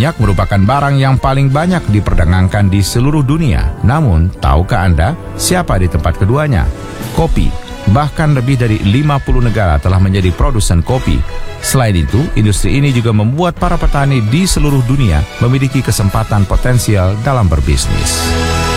Minyak merupakan barang yang paling banyak diperdagangkan di seluruh dunia. Namun, tahukah Anda siapa di tempat keduanya? Kopi. Bahkan lebih dari 50 negara telah menjadi produsen kopi. Selain itu, industri ini juga membuat para petani di seluruh dunia memiliki kesempatan potensial dalam berbisnis.